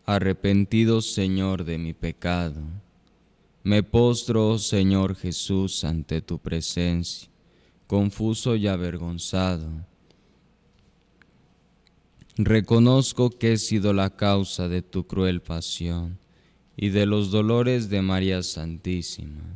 Arrepentido, Señor, de mi pecado, me postro, oh Señor Jesús, ante tu presencia, confuso y avergonzado. Reconozco que he sido la causa de tu cruel pasión y de los dolores de María Santísima.